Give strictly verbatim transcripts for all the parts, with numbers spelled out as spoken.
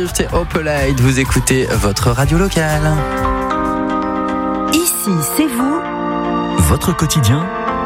Swift et Opalite, vous écoutez votre radio locale. Ici, c'est vous. Votre quotidien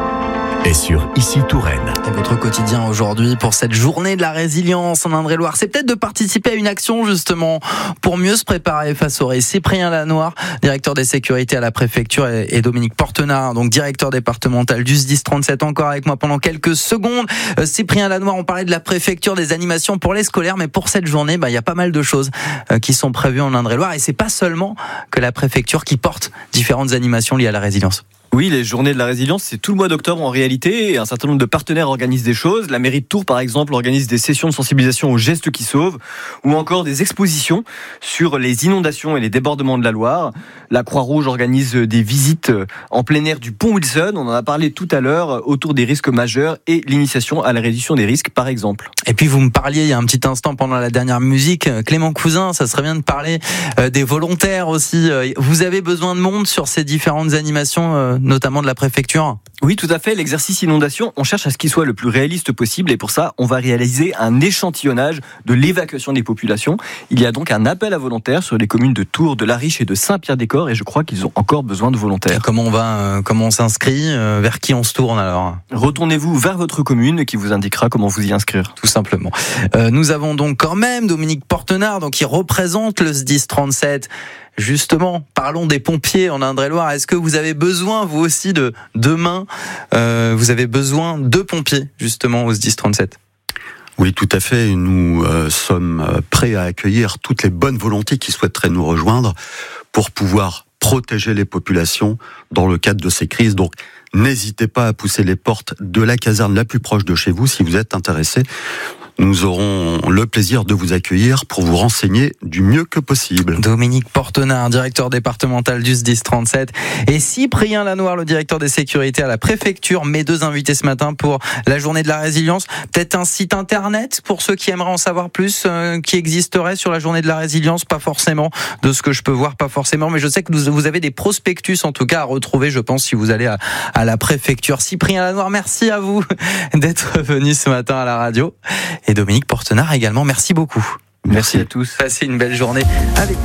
est sur Ici Touraine. Et votre quotidien aujourd'hui pour cette journée de la résilience en Indre-et-Loire, c'est peut-être de participer à une action justement pour mieux se préparer face au risque. Cyprien Lanoir, directeur des sécurités à la préfecture, et Dominique Portenard, donc directeur départemental du S D I S trente-sept, encore avec moi pendant quelques secondes. Euh, Cyprien Lanoir, on parlait de la préfecture, des animations pour les scolaires, mais pour cette journée, bah, il y a pas mal de choses euh, qui sont prévues en Indre-et-Loire, et c'est pas seulement que la préfecture qui porte différentes animations liées à la résilience. Oui, les journées de la résilience, c'est tout le mois d'octobre en réalité, et un certain nombre de partenaires organisent des choses. La mairie de Tours, par exemple, organise des sessions de sensibilisation aux gestes qui sauvent, ou encore des expositions sur les inondations et les débordements de la Loire. La Croix-Rouge organise des visites en plein air du pont Wilson, on en a parlé tout à l'heure, autour des risques majeurs et l'initiation à la réduction des risques, par exemple. Et puis vous me parliez il y a un petit instant pendant la dernière musique, Clément Cousin, ça serait bien de parler euh, des volontaires aussi. Vous avez besoin de monde sur ces différentes animations, euh, notamment de la préfecture ? Oui, tout à fait. L'exercice inondation, on cherche à ce qu'il soit le plus réaliste possible, et pour ça, on va réaliser un échantillonnage de l'évacuation des populations. Il y a donc un appel à volontaires sur les communes de Tours, de La Riche et de Saint-Pierre-des-Corps, et je crois qu'ils ont encore besoin de volontaires. Et comment on va, euh, comment on s'inscrit, euh, vers qui on se tourne alors ? Retournez-vous vers votre commune qui vous indiquera comment vous y inscrire. Tout simplement. Euh, nous avons donc quand même Dominique Portenard, donc qui représente le S D I S trente-sept. Justement, parlons des pompiers en Indre-et-Loire. Est-ce que vous avez besoin, vous aussi, de demain, euh, vous avez besoin de pompiers, justement, au S D I S trente-sept ? Oui, tout à fait. Nous euh, sommes prêts à accueillir toutes les bonnes volontés qui souhaiteraient nous rejoindre pour pouvoir protéger les populations dans le cadre de ces crises. Donc, n'hésitez pas à pousser les portes de la caserne la plus proche de chez vous si vous êtes intéressé. Nous aurons le plaisir de vous accueillir pour vous renseigner du mieux que possible. Dominique Portenard, directeur départemental du S D I S trente-sept, et Cyprien Lanoir, le directeur des sécurités à la préfecture, mes deux invités ce matin pour la journée de la résilience. Peut-être un site internet pour ceux qui aimeraient en savoir plus, euh, qui existerait sur la journée de la résilience ? Pas forcément, de ce que je peux voir, pas forcément, mais je sais que vous avez des prospectus en tout cas à retrouver, je pense, si vous allez à, à la préfecture. Cyprien Lanoir, merci à vous d'être venu ce matin à la radio. Et Dominique Portenard également, merci beaucoup. Merci, merci à tous. Passez une belle journée. Allez.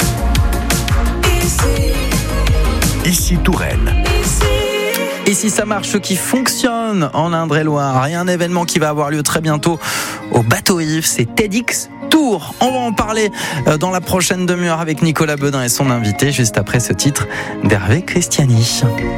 Ici Touraine. Et si ça marche, ce qui fonctionne en Indre-et-Loire, il y a un événement qui va avoir lieu très bientôt au Bateau Ivre, c'est TEDx Tours. On va en parler dans la prochaine demi-heure avec Nicolas Bedin et son invité, juste après ce titre d'Hervé Christiani.